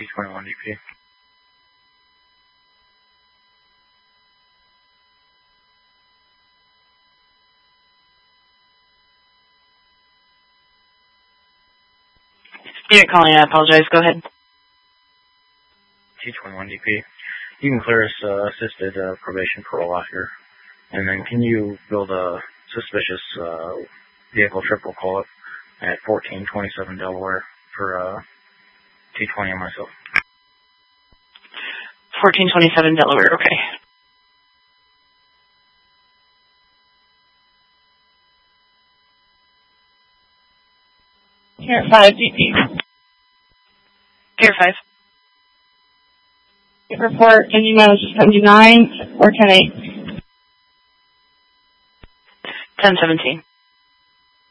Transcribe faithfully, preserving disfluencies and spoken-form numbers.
T twenty-one D P. Unit calling, I apologize. Go ahead. T twenty-one D P. You can clear us uh, assisted uh, probation parole off here. And then can you build a suspicious uh, vehicle triple call-up at fourteen twenty-seven Delaware for uh, T twenty and myself? fourteen twenty-seven Delaware, okay. Here at five D P. Here at five. Report, can you manage seventy-nine or ten eight? ten seventeen.